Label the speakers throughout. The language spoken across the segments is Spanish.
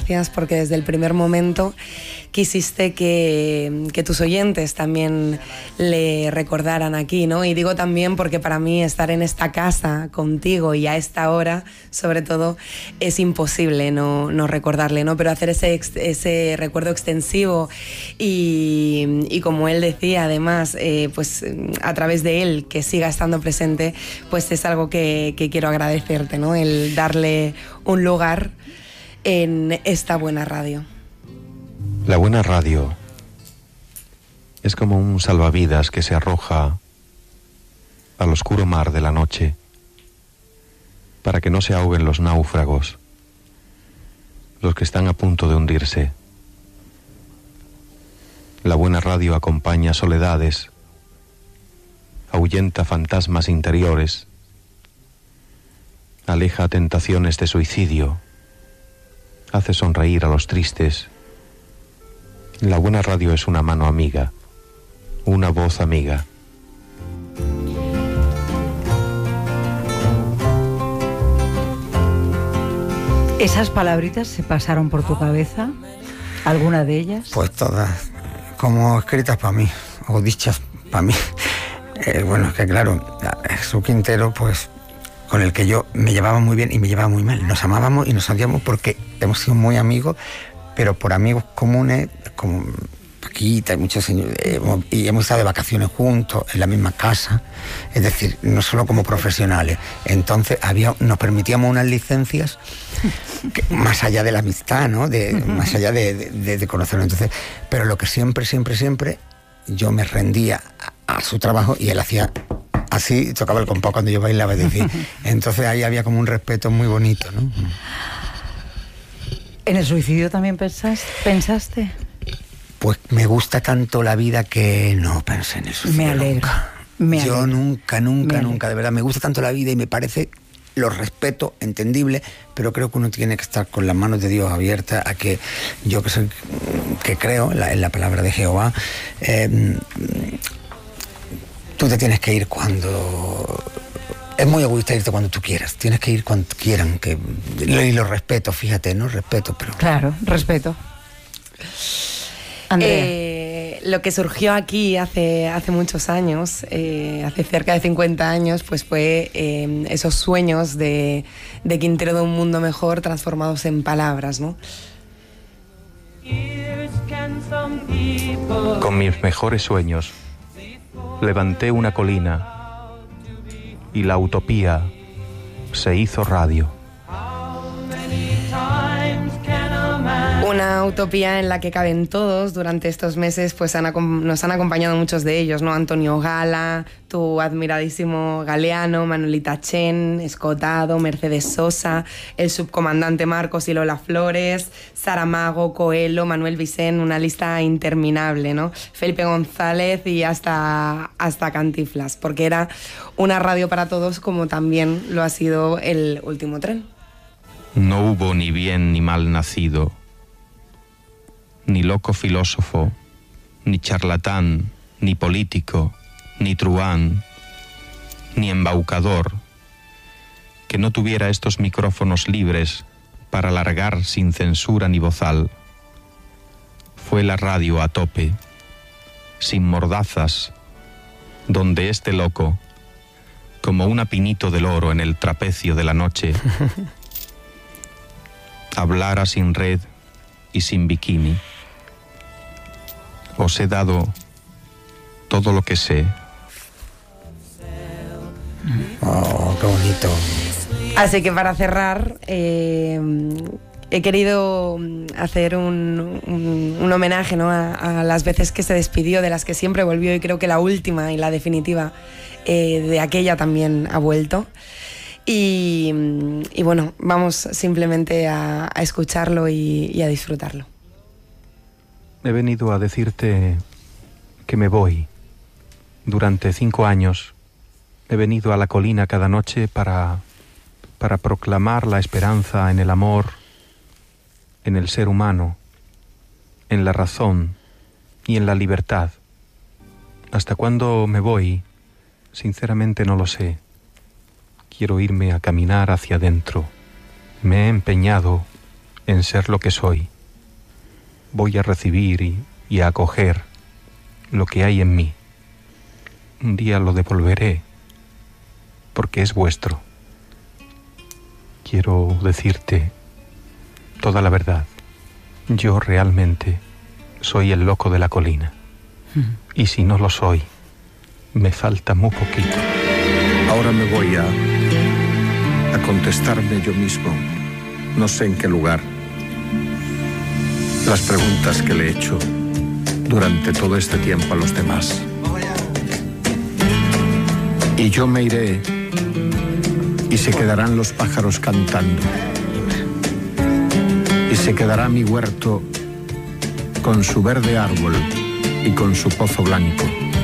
Speaker 1: gracias porque desde el primer momento quisiste que tus oyentes también le recordaran aquí, ¿no? Y digo también porque para mí estar en esta casa contigo y a esta hora, sobre todo, es imposible no recordarle, ¿no? Pero hacer ese recuerdo extensivo y como él decía, además, pues a través de él, que siga estando presente, pues es algo que quiero agradecerte, ¿no? El darle un lugar en esta buena radio.
Speaker 2: La buena radio es como un salvavidas que se arroja al oscuro mar de la noche para que no se ahoguen los náufragos, los que están a punto de hundirse. La buena radio acompaña soledades, ahuyenta fantasmas interiores, aleja tentaciones de suicidio, hace sonreír a los tristes. La buena radio es una mano amiga, una voz amiga.
Speaker 3: ¿Esas palabritas se pasaron por tu cabeza? ¿Alguna de ellas?
Speaker 4: Pues todas, como escritas para mí, o dichas para mí. Bueno, es que claro, Jesús Quintero, pues con el que yo me llevaba muy bien y me llevaba muy mal. Nos amábamos y nos odiamos porque hemos sido muy amigos, pero por amigos comunes, como Paquita y muchos señores, y hemos estado de vacaciones juntos, en la misma casa, es decir, no solo como profesionales. Entonces nos permitíamos unas licencias más allá de la amistad, ¿no? Más allá de conocernos. Entonces, pero lo que siempre, yo me rendía a su trabajo y él hacía así, tocaba el compás cuando yo bailaba, es decir, entonces ahí había como un respeto muy bonito, ¿no?
Speaker 3: ¿En el suicidio también pensaste?
Speaker 4: Pues me gusta tanto la vida que no pensé en el suicidio.
Speaker 3: Me alegro.
Speaker 4: Yo nunca, de verdad, me gusta tanto la vida y me parece, lo respeto, entendible, pero creo que uno tiene que estar con las manos de Dios abiertas a que yo que creo en la palabra de Jehová, tú te tienes que ir cuando... Es muy egoísta irte cuando tú quieras, tienes que ir cuando quieran, y lo respeto, fíjate, no respeto, pero...
Speaker 3: Claro, respeto. Andrea.
Speaker 1: Lo que surgió aquí hace muchos años, hace cerca de 50 años, pues fue esos sueños de Quintero de un mundo mejor transformados en palabras, ¿no?
Speaker 2: Con mis mejores sueños levanté una colina y la utopía se hizo radio.
Speaker 1: Una utopía en la que caben todos. Durante estos meses pues nos han acompañado muchos de ellos, ¿no? Antonio Gala, tu admiradísimo Galeano, Manolita Chen, Escotado, Mercedes Sosa, el subcomandante Marcos y Lola Flores, Saramago, Coelho, Manuel Vicent, una lista interminable, ¿no? Felipe González y hasta Cantinflas, porque era una radio para todos, como también lo ha sido El Último Tren.
Speaker 2: No hubo ni bien ni mal nacido, ni loco filósofo, ni charlatán, ni político, ni truán, ni embaucador, que no tuviera estos micrófonos libres para largar sin censura ni bozal. Fue la radio a tope, sin mordazas, donde este loco, como un apinito del oro en el trapecio de la noche, hablara sin red y sin bikini. Os he dado todo lo que sé.
Speaker 4: Oh, qué bonito.
Speaker 1: Así que para cerrar, he querido hacer un homenaje, ¿no? a las veces que se despidió, de las que siempre volvió, y creo que la última y la definitiva de aquella también ha vuelto. Y bueno, vamos simplemente a escucharlo y a disfrutarlo.
Speaker 2: He venido a decirte que me voy. Durante 5 años he venido a la colina cada noche para proclamar la esperanza en el amor, en el ser humano, en la razón y en la libertad. ¿Hasta cuándo me voy? Sinceramente no lo sé. Quiero irme a caminar hacia adentro. Me he empeñado en ser lo que soy. Voy a recibir y a acoger lo que hay en mí. Un día lo devolveré, porque es vuestro. Quiero decirte toda la verdad. Yo realmente soy el loco de la colina. Y si no lo soy, me falta muy poquito.
Speaker 5: Ahora me voy a contestarme yo mismo, no sé en qué lugar, las preguntas que le he hecho durante todo este tiempo a los demás. Y yo me iré y se quedarán los pájaros cantando. Y se quedará mi huerto con su verde árbol y con su pozo blanco.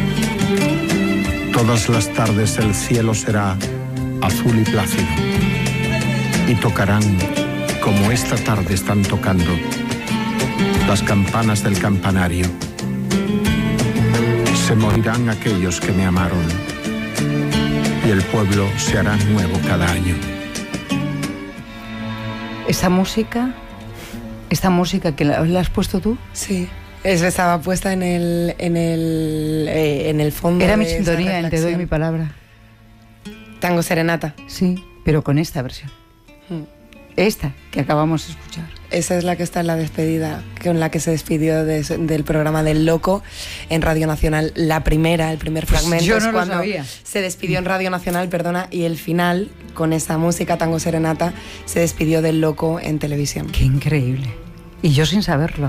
Speaker 5: Todas las tardes el cielo será azul y plácido. Y tocarán, como esta tarde están tocando, las campanas del campanario. Se morirán aquellos que me amaron y el pueblo se hará nuevo cada año.
Speaker 3: Esta música que la has puesto tú.
Speaker 1: Sí, estaba puesta en el fondo.
Speaker 3: Era mi sintonía, en Te doy mi palabra.
Speaker 1: Tango Serenata.
Speaker 3: Sí, pero con esta versión. Esta que acabamos de escuchar.
Speaker 1: Esa es la que está en la despedida, con la que se despidió del programa del Loco en Radio Nacional. La primera, el primer fragmento,
Speaker 3: yo no
Speaker 1: es cuando
Speaker 3: lo sabía.
Speaker 1: Se despidió en Radio Nacional, perdona, y el final, con esa música Tango Serenata, se despidió del Loco en televisión.
Speaker 3: Qué increíble. Y yo sin saberlo.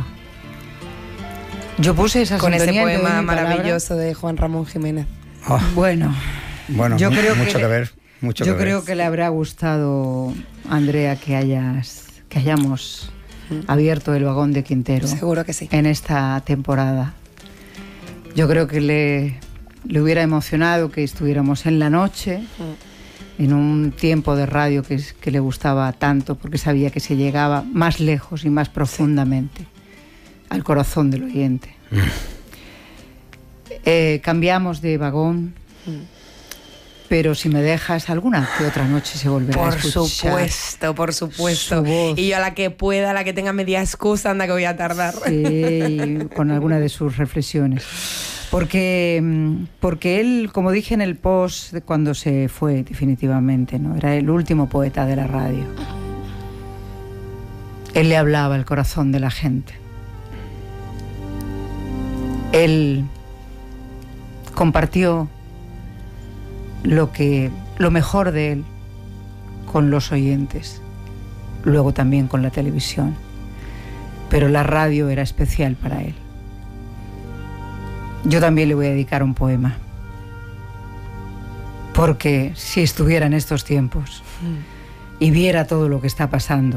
Speaker 3: Yo puse esa
Speaker 1: con ese
Speaker 3: sintonía
Speaker 1: poema maravilloso de Juan Ramón Jiménez.
Speaker 4: Oh.
Speaker 3: Bueno,
Speaker 4: yo creo mucho que ver.
Speaker 3: Yo creo que le habrá gustado, Andrea, que hayamos abierto el vagón de Quintero.
Speaker 1: Seguro que sí.
Speaker 3: En esta temporada. Yo creo que le hubiera emocionado que estuviéramos en la noche, en un tiempo de radio que le gustaba tanto, porque sabía que se llegaba más lejos y más profundamente al corazón del oyente. Cambiamos de vagón. Pero si me dejas, alguna que otra noche se volverá a escuchar.
Speaker 1: Por supuesto. Y yo a la que pueda, a la que tenga media excusa, anda que voy a tardar.
Speaker 3: Sí, con alguna de sus reflexiones. Porque él, como dije en el post de cuando se fue definitivamente, ¿no? Era el último poeta de la radio. Él le hablaba al corazón de la gente. Él compartió lo mejor de él con los oyentes, luego también con la televisión, pero la radio era especial para él. Yo también le voy a dedicar un poema, porque si estuviera en estos tiempos y viera todo lo que está pasando,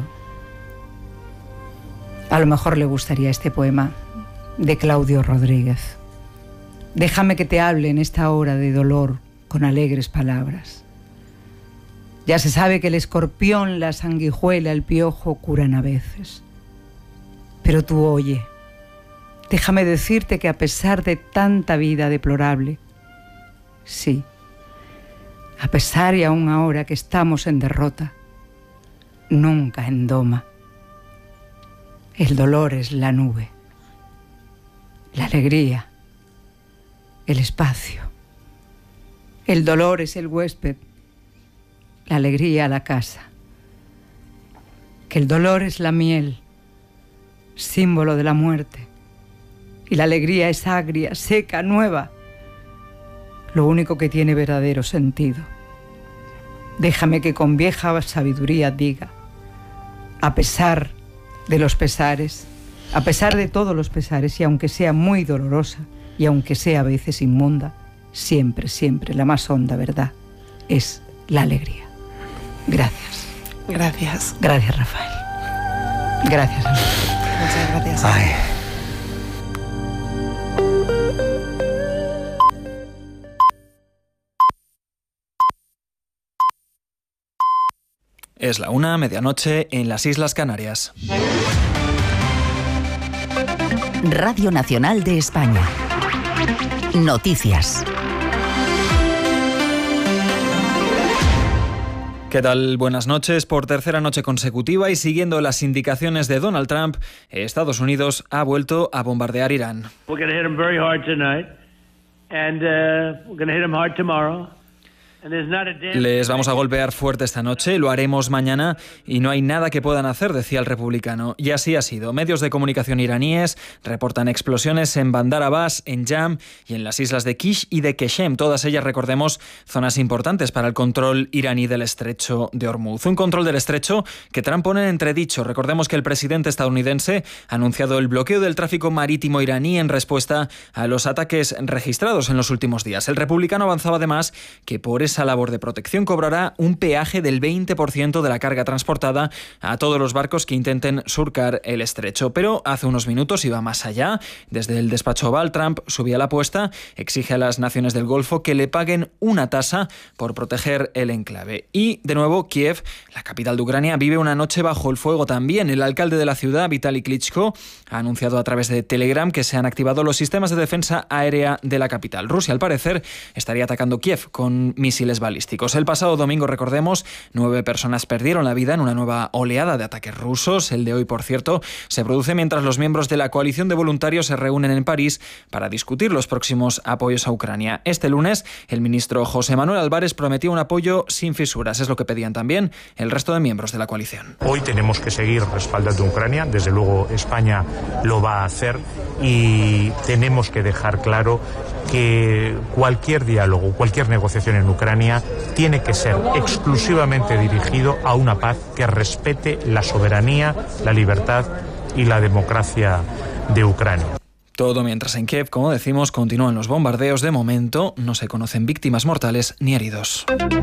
Speaker 3: a lo mejor le gustaría este poema de Claudio Rodríguez. Déjame que te hable en esta hora de dolor con alegres palabras. Ya se sabe que el escorpión, la sanguijuela, el piojo curan a veces. Pero tú oye, déjame decirte que a pesar de tanta vida deplorable, sí, a pesar y aún ahora que estamos en derrota, nunca en doma, el dolor es la nube, la alegría, el espacio. El dolor es el huésped, la alegría la casa. Que el dolor es la miel, símbolo de la muerte. Y la alegría es agria, seca, nueva. Lo único que tiene verdadero sentido. Déjame que con vieja sabiduría diga, a pesar de los pesares, a pesar de todos los pesares, y aunque sea muy dolorosa, y aunque sea a veces inmunda, siempre, siempre la más honda verdad es la alegría. Gracias.
Speaker 1: Gracias.
Speaker 3: Gracias, Rafael. Gracias, Andrea.
Speaker 1: Muchas gracias.
Speaker 4: Ay.
Speaker 6: Es la 1:00, medianoche, en las Islas Canarias.
Speaker 7: Radio Nacional de España. Noticias.
Speaker 6: ¿Qué tal? Buenas noches. Por tercera noche consecutiva y siguiendo las indicaciones de Donald Trump, Estados Unidos ha vuelto a bombardear Irán.
Speaker 8: We're going to hit them very hard tonight, and we're going to hit them hard tomorrow.
Speaker 6: Les vamos a golpear fuerte esta noche, lo haremos mañana y no hay nada que puedan hacer, decía el republicano. Y así ha sido. Medios de comunicación iraníes reportan explosiones en Bandar Abbas, en Yam y en las islas de Kish y de Keshem. Todas ellas, recordemos, zonas importantes para el control iraní del estrecho de Hormuz. Un control del estrecho que Trump pone en entredicho. Recordemos que el presidente estadounidense ha anunciado el bloqueo del tráfico marítimo iraní en respuesta a los ataques registrados en los últimos días. El republicano avanzaba además que por esa labor de protección cobrará un peaje del 20% de la carga transportada a todos los barcos que intenten surcar el estrecho. Pero hace unos minutos iba más allá. Desde el despacho Oval, Trump subía la apuesta, exige a las naciones del Golfo que le paguen una tasa por proteger el enclave. Y, de nuevo, Kiev, la capital de Ucrania, vive una noche bajo el fuego también. El alcalde de la ciudad, Vitaly Klitschko, ha anunciado a través de Telegram que se han activado los sistemas de defensa aérea de la capital. Rusia, al parecer, estaría atacando Kiev con misiles balísticos. El pasado domingo, recordemos, 9 personas perdieron la vida en una nueva oleada de ataques rusos. El de hoy, por cierto, se produce mientras los miembros de la coalición de voluntarios se reúnen en París para discutir los próximos apoyos a Ucrania. Este lunes, el ministro José Manuel Álvarez prometió un apoyo sin fisuras. Es lo que pedían también el resto de miembros de la coalición.
Speaker 9: Hoy tenemos que seguir respaldando a Ucrania. Desde luego, España lo va a hacer y tenemos que dejar claro que cualquier diálogo, cualquier negociación en Ucrania tiene que ser exclusivamente dirigido a una paz que respete la soberanía, la libertad y la democracia de Ucrania.
Speaker 6: Todo mientras en Kiev, como decimos, continúan los bombardeos. De momento no se conocen víctimas mortales ni heridos.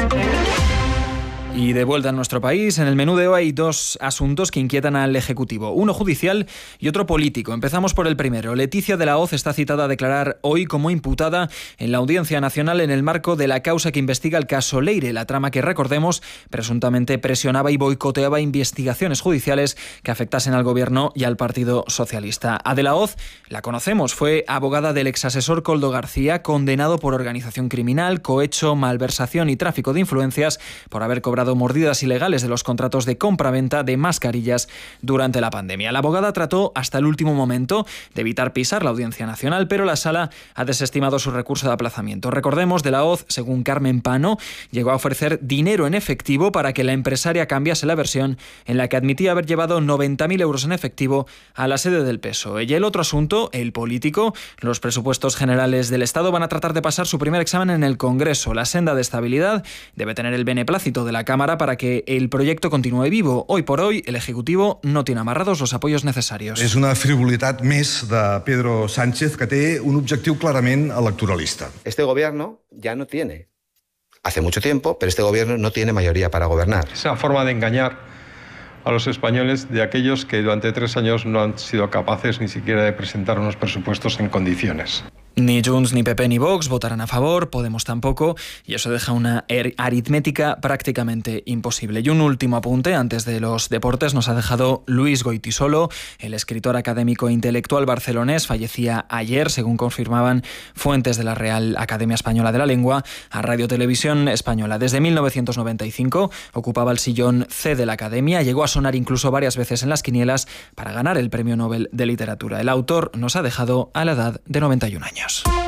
Speaker 6: Y de vuelta a nuestro país, en el menú de hoy hay 2 asuntos que inquietan al Ejecutivo, uno judicial y otro político. Empezamos por el primero. Leticia de la Hoz está citada a declarar hoy como imputada en la Audiencia Nacional en el marco de la causa que investiga el caso Leire, la trama que, recordemos, presuntamente presionaba y boicoteaba investigaciones judiciales que afectasen al Gobierno y al Partido Socialista. A de la Hoz la conocemos, fue abogada del exasesor Koldo García, condenado por organización criminal, cohecho, malversación y tráfico de influencias por haber cobrado mordidas ilegales de los contratos de compra-venta de mascarillas durante la pandemia. La abogada trató hasta el último momento de evitar pisar la Audiencia Nacional, pero la Sala ha desestimado su recurso de aplazamiento. Recordemos, de la Hoz, según Carmen Pano, llegó a ofrecer dinero en efectivo para que la empresaria cambiase la versión en la que admitía haber llevado 90.000 euros en efectivo a la sede del PSOE. Y el otro asunto, el político, los presupuestos generales del Estado van a tratar de pasar su primer examen en el Congreso. La senda de estabilidad debe tener el beneplácito de la Cámara para que el proyecto continúe vivo. Hoy por hoy, el Ejecutivo no tiene amarrados los apoyos necesarios.
Speaker 10: És una frivolitat més de Pedro Sánchez que té un objectiu clarament electoralista.
Speaker 11: Este gobierno ya no tiene, hace mucho tiempo, pero este gobierno no tiene mayoría para gobernar.
Speaker 12: Esa forma de engañar a los españoles de aquellos que durante 3 años no han sido capaces ni siquiera de presentar unos presupuestos en condiciones.
Speaker 6: Ni Junts, ni PP, ni Vox votarán a favor, Podemos tampoco, y eso deja una aritmética prácticamente imposible. Y un último apunte antes de los deportes nos ha dejado Luis Goitisolo, el escritor académico e intelectual barcelonés. Fallecía ayer, según confirmaban fuentes de la Real Academia Española de la Lengua, a Radio Televisión Española. Desde 1995 ocupaba el sillón C de la Academia, llegó a sonar incluso varias veces en las quinielas para ganar el Premio Nobel de Literatura. El autor nos ha dejado a la edad de 91 años.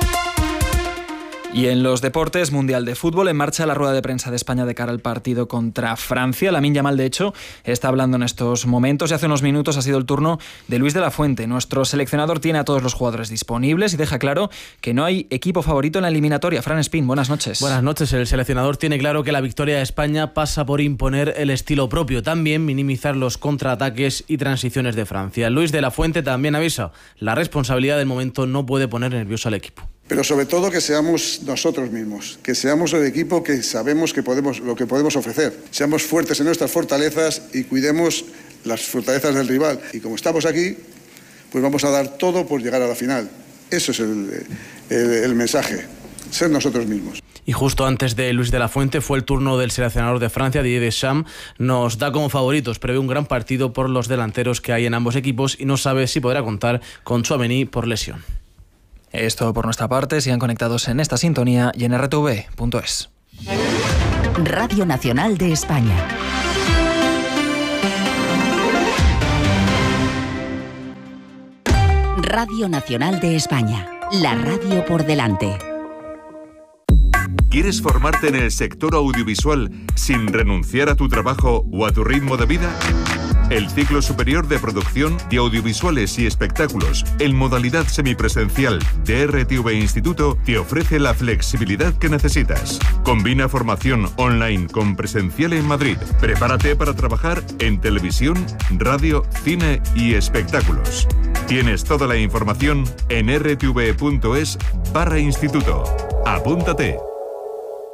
Speaker 6: Y en los deportes, Mundial de Fútbol, en marcha la rueda de prensa de España de cara al partido contra Francia. Lamine Yamal, de hecho, está hablando en estos momentos y hace unos minutos ha sido el turno de Luis de la Fuente. Nuestro seleccionador tiene a todos los jugadores disponibles y deja claro que no hay equipo favorito en la eliminatoria. Fran Espín, buenas noches.
Speaker 13: Buenas noches. El seleccionador tiene claro que la victoria de España pasa por imponer el estilo propio, también minimizar los contraataques y transiciones de Francia. Luis de la Fuente también avisa, la responsabilidad del momento no puede poner nervioso al equipo.
Speaker 14: Pero sobre todo que seamos nosotros mismos, que seamos el equipo que sabemos que lo que podemos ofrecer. Seamos fuertes en nuestras fortalezas y cuidemos las fortalezas del rival. Y como estamos aquí, pues vamos a dar todo por llegar a la final. Eso es el mensaje, ser nosotros mismos.
Speaker 13: Y justo antes de Luis de la Fuente fue el turno del seleccionador de Francia, Didier Deschamps. Nos da como favoritos, prevé un gran partido por los delanteros que hay en ambos equipos y no sabe si podrá contar con Tchouaméni por lesión.
Speaker 6: Es todo por nuestra parte. Sigan conectados en esta sintonía y en rtv.es.
Speaker 7: Radio Nacional de España. Radio Nacional de España, la radio por delante.
Speaker 15: ¿Quieres formarte en el sector audiovisual sin renunciar a tu trabajo o a tu ritmo de vida? El ciclo superior de producción de audiovisuales y espectáculos en modalidad semipresencial de RTV Instituto te ofrece la flexibilidad que necesitas. Combina formación online con presencial en Madrid. Prepárate para trabajar en televisión, radio, cine y espectáculos. Tienes toda la información en rtv.es/instituto. Apúntate.